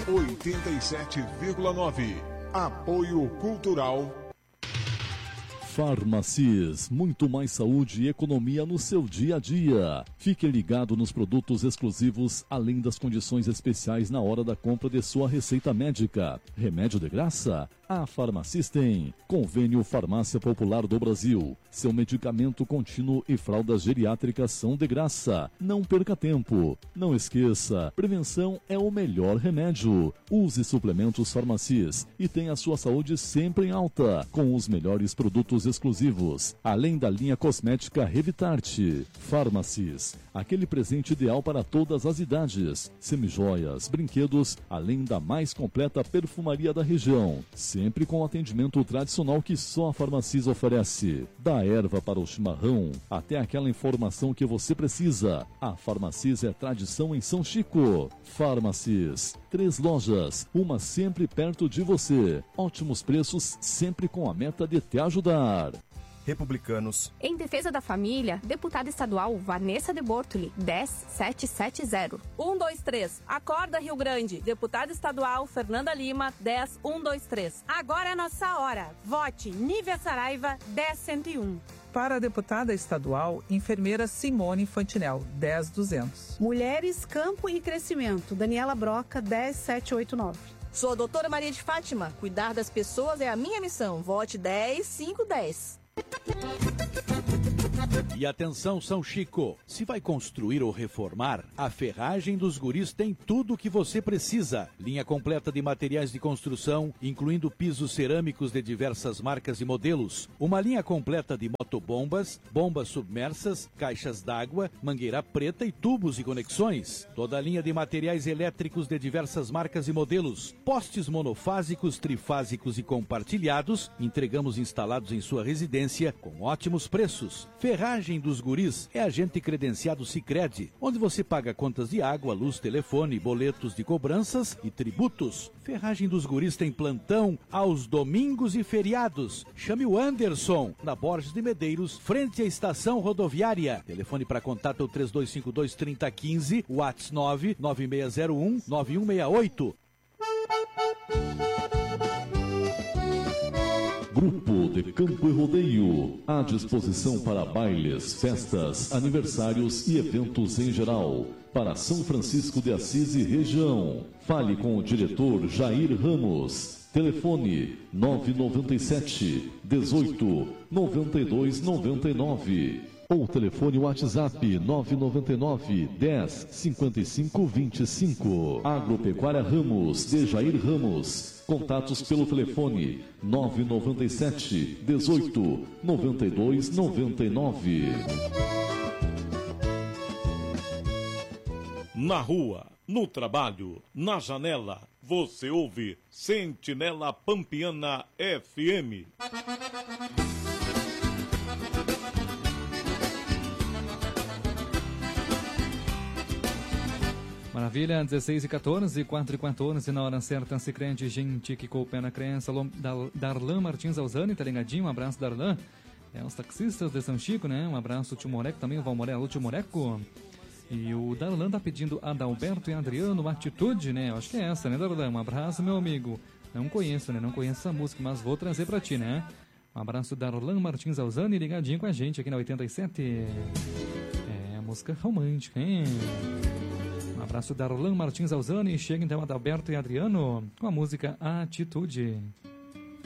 87,9. Apoio Cultural. Farmacis, muito mais saúde e economia no seu dia a dia. Fique ligado nos produtos exclusivos, além das condições especiais na hora da compra de sua receita médica. Remédio de graça? A Farmacis tem. Convênio Farmácia Popular do Brasil. Seu medicamento contínuo e fraldas geriátricas são de graça. Não perca tempo. Não esqueça, prevenção é o melhor remédio. Use suplementos Farmacis e tenha a sua saúde sempre em alta, com os melhores produtos exclusivos, além da linha cosmética Revitarte. Farmacis, aquele presente ideal para todas as idades. Semijoias, brinquedos, além da mais completa perfumaria da região. Sempre com o atendimento tradicional que só a Farmacis oferece. Da erva para o chimarrão, até aquela informação que você precisa. A Farmacis é tradição em São Chico. Farmacis, 3 lojas, uma sempre perto de você. Ótimos preços, sempre com a meta de te ajudar. Republicanos. Em defesa da família, deputada estadual Vanessa de Bortoli, 10770. 123. Acorda, Rio Grande. Deputada estadual Fernanda Lima, 10123. Agora é nossa hora. Vote Nívia Saraiva, 10101. Para a deputada estadual, enfermeira Simone Fantinel, 10200. Mulheres, Campo e Crescimento, Daniela Broca, 10789. Sou a doutora Maria de Fátima. Cuidar das pessoas é a minha missão. Vote 10510. E atenção, São Chico, se vai construir ou reformar, a Ferragem dos Guris tem tudo o que você precisa. Linha completa de materiais de construção, incluindo pisos cerâmicos de diversas marcas e modelos. Uma linha completa de motobombas, bombas submersas, caixas d'água, mangueira preta e tubos e conexões. Toda a linha de materiais elétricos de diversas marcas e modelos. Postes monofásicos, trifásicos e compartilhados, entregamos instalados em sua residência com ótimos preços. Ferragem dos Guris é agente credenciado Sicredi, onde você paga contas de água, luz, telefone, boletos de cobranças e tributos. Ferragem dos Guris tem plantão aos domingos e feriados. Chame o Anderson, na Borges de Medeiros, frente à estação rodoviária. Telefone para contato é o 3252-3015, WhatsApp 99601-9168. Grupo de Campo e Rodeio, à disposição para bailes, festas, aniversários e eventos em geral. Para São Francisco de Assis e região. Fale com o diretor Jair Ramos. Telefone 997 18 92 99. Ou telefone WhatsApp 999 10 55 25. Agropecuária Ramos, de Jair Ramos. Contatos pelo telefone 997 18 92 99. Na rua, no trabalho, na janela, você ouve Sentinela Pampiana FM. Maravilha, 16h14, 4h14, na hora certa, Sicredi, gente que coopera na crença. Darlan Martins Alzani, tá ligadinho? Um abraço, Darlan. É, os taxistas de São Chico, né? Um abraço, Tio Moreco também, o Valmorelo, Tio Moreco. E o Darlan tá pedindo Adalberto e Adriano, Atitude, né? Eu acho que é essa, né, Darlan? Um abraço, meu amigo. Não conheço, né? Não conheço essa música, mas vou trazer pra ti, né? Um abraço, Darlan Martins Alzani, ligadinho com a gente aqui na 87. É, música romântica, hein? Um abraço, Darlan Martins Alzani. Chega então Adalberto e Adriano com a música Atitude.